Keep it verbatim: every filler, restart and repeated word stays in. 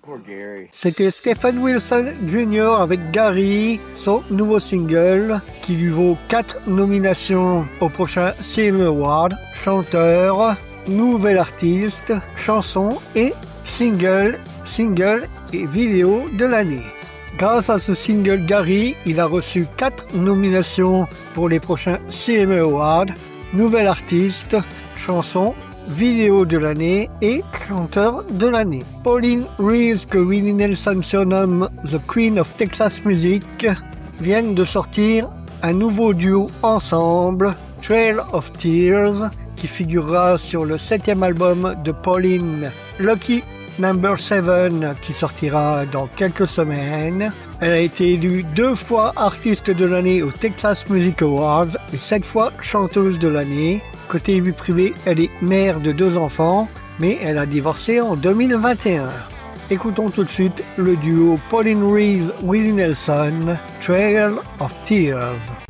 Poor Gary. C'était Stephen Wilson junior avec Gary, son nouveau single, qui lui vaut quatre nominations au prochain C M A Award, chanteur, nouvel artiste, chanson et single, single et vidéo de l'année. Grâce à ce single Gary, il a reçu quatre nominations pour les prochains C M A Awards, nouvel artiste, chanson, vidéo de l'année et chanteur de l'année. Pauline Reese, que Willie Nelson surnomme The Queen of Texas Music, viennent de sortir un nouveau duo ensemble, Trail of Tears, qui figurera sur le septième album de Pauline, Lucky Number seven, qui sortira dans quelques semaines. Elle a été élue deux fois artiste de l'année au Texas Music Awards et sept fois chanteuse de l'année. Côté vie privée, elle est mère de deux enfants, mais elle a divorcé en deux mille vingt et un. Écoutons tout de suite le duo Pauline Reese-Willie Nelson, Trail of Tears.